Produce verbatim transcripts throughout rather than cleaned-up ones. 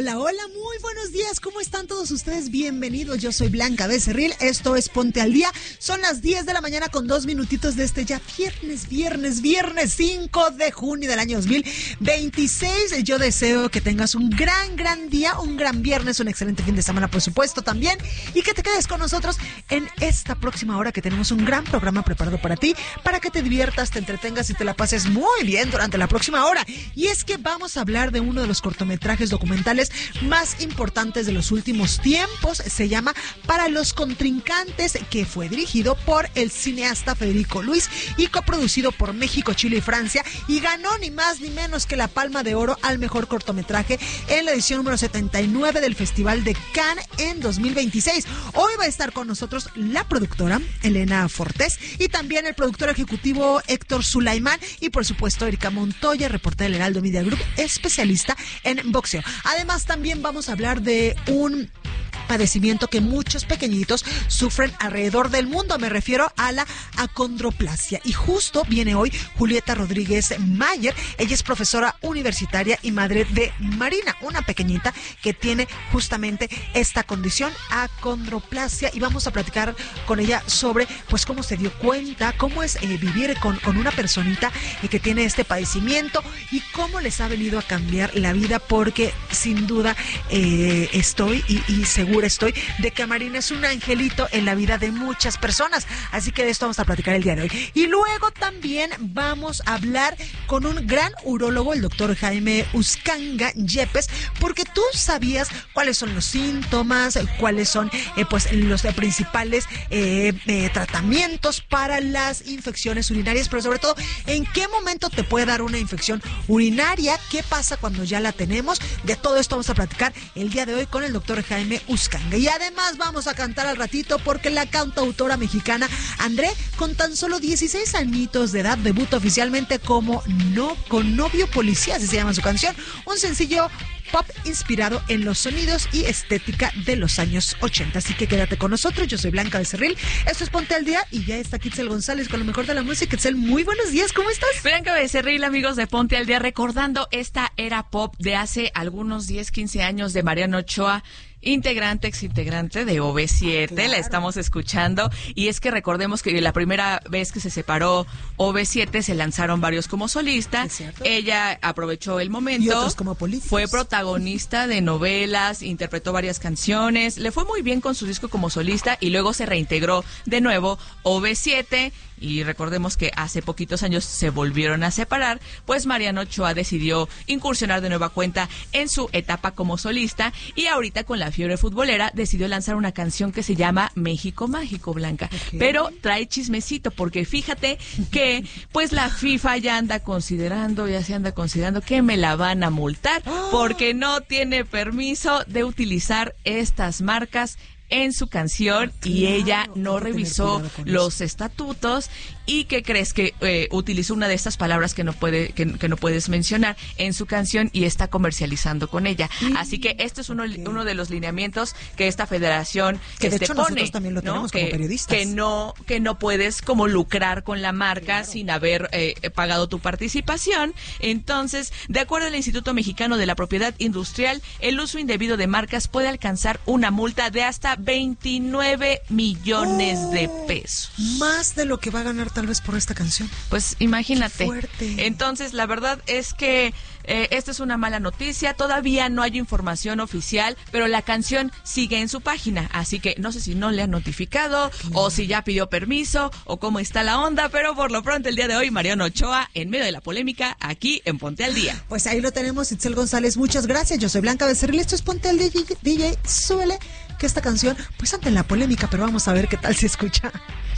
Hola, hola, muy buenos días, ¿cómo están todos ustedes? Bienvenidos, yo soy Blanca Becerril, esto es Ponte al Día, son las diez de la mañana con dos minutitos de este ya viernes, viernes, viernes cinco de junio del año dos mil veintiséis. Yo deseo que tengas un gran, gran día, un gran viernes, un excelente fin de semana, por supuesto, también, y que te quedes con nosotros en esta próxima hora que tenemos un gran programa preparado para ti, para que te diviertas, te entretengas y te la pases muy bien durante la próxima hora. Y es que vamos a hablar de uno de los cortometrajes documentales más importantes de los últimos tiempos. Se llama Para los Contrincantes, que fue dirigido por el cineasta Federico Luis y coproducido por México, Chile y Francia, y ganó ni más ni menos que la Palma de Oro al mejor cortometraje en la edición número setenta y nueve del Festival de Cannes en dos mil veintiséis. Hoy va a estar con nosotros la productora Elena Fortés y también el productor ejecutivo Héctor Sulaimán y por supuesto Erika Montoya, reportera del Heraldo Media Group, especialista en boxeo. Además, también vamos a hablar de un padecimiento que muchos pequeñitos sufren alrededor del mundo. Me refiero a la acondroplasia. Y justo viene hoy Julieta Rodríguez Mayer. Ella es profesora universitaria y madre de Marina, una pequeñita que tiene justamente esta condición, acondroplasia. Y vamos a platicar con ella sobre pues cómo se dio cuenta, cómo es eh, vivir con, con una personita eh, que tiene este padecimiento y cómo les ha venido a cambiar la vida, porque sin duda eh, estoy y, y seguro estoy de que Marina es un angelito en la vida de muchas personas, así que de esto vamos a platicar el día de hoy. Y luego también vamos a hablar con un gran urólogo, el doctor Jaime Uscanga Yepes, porque tú sabías cuáles son los síntomas, cuáles son eh, pues los eh, principales eh, eh, tratamientos para las infecciones urinarias, pero sobre todo en qué momento te puede dar una infección urinaria, qué pasa cuando ya la tenemos. De todo esto vamos a platicar el día de hoy con el doctor Jaime Uscanga. Y además vamos a cantar al ratito porque la cantautora mexicana André, con tan solo dieciséis añitos de edad, debuta oficialmente como no, con Novio Policía, así se llama su canción, un sencillo pop inspirado en los sonidos y estética de los años ochenta. Así que quédate con nosotros, yo soy Blanca Becerril, esto es Ponte al Día y ya está Kitzel González con lo mejor de la música. Kitzel, muy buenos días, ¿cómo estás? Blanca Becerril, amigos de Ponte al Día, recordando esta era pop de hace algunos diez, quince años de Mariano Ochoa, integrante, exintegrante de O V siete, claro. La estamos escuchando, y es que recordemos que la primera vez que se separó O V siete se lanzaron varios como solista, ella aprovechó el momento, y otros como políticos. Fue protagonista de novelas, interpretó varias canciones, le fue muy bien con su disco como solista y luego se reintegró de nuevo O V siete. Y recordemos que hace poquitos años se volvieron a separar, pues Mariano Ochoa decidió incursionar de nueva cuenta en su etapa como solista y ahorita con la fiebre futbolera decidió lanzar una canción que se llama México Mágico, Blanca. Okay. Pero trae chismecito porque fíjate que pues la FIFA ya anda considerando, ya se anda considerando que me la van a multar porque no tiene permiso de utilizar estas marcas en su canción, claro, y ella no revisó los eso. estatutos. ¿Y qué crees? Que eh, utilizó una de estas palabras que no puede que, que no puedes mencionar en su canción y está comercializando con ella. Sí. Así que esto es uno, okay. uno de los lineamientos que esta federación que este, de hecho, pone, nosotros también lo tenemos, ¿no? Como que, periodistas. Que no, que no puedes como lucrar con la marca, claro, sin haber eh, pagado tu participación. Entonces, de acuerdo al Instituto Mexicano de la Propiedad Industrial, el uso indebido de marcas puede alcanzar una multa de hasta veintinueve millones oh, de pesos. Más de lo que va a ganar tal vez por esta canción. Pues imagínate. Qué fuerte. Entonces, la verdad es que eh, esta es una mala noticia. Todavía no hay información oficial, pero la canción sigue en su página. Así que no sé si no le han notificado, claro, o si ya pidió permiso, o cómo está la onda, pero por lo pronto el día de hoy, Mariano Ochoa, en medio de la polémica, aquí en Ponte al Día. Pues ahí lo tenemos, Itzel González, muchas gracias. Yo soy Blanca Becerril, esto es Ponte al Día. D J, súbele, que esta canción, pues ante la polémica, pero vamos a ver qué tal se escucha.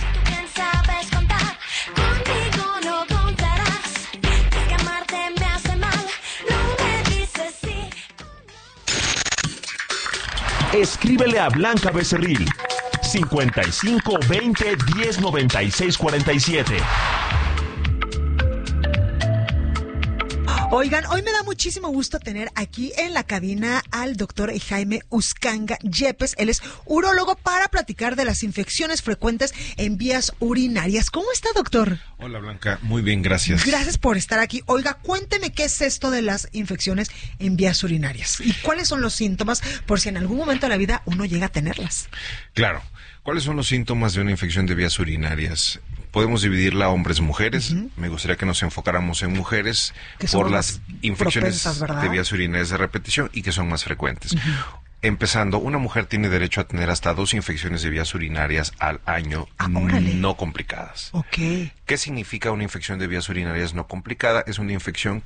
Contigo no contarás, que amarte me hace mal, no me dices sí. Escríbele a Blanca Becerril, cincuenta y cinco veinte diez noventa y seis cuarenta y siete. Oigan, hoy me da muchísimo gusto tener aquí en la cabina al doctor Jaime Uscanga Yepes. Él es urólogo para platicar de las infecciones frecuentes en vías urinarias. ¿Cómo está, doctor? Hola, Blanca. Muy bien, gracias. Gracias por estar aquí. Oiga, cuénteme qué es esto de las infecciones en vías urinarias y cuáles son los síntomas por si en algún momento de la vida uno llega a tenerlas. Claro. ¿Cuáles son los síntomas de una infección de vías urinarias? Podemos dividirla a hombres y mujeres. Uh-huh. Me gustaría que nos enfocáramos en mujeres por las infecciones de vías urinarias de repetición y que son más frecuentes. Uh-huh. Empezando, una mujer tiene derecho a tener hasta dos infecciones de vías urinarias al año ah, no complicadas. Okay. ¿Qué significa una infección de vías urinarias no complicada? Es una infección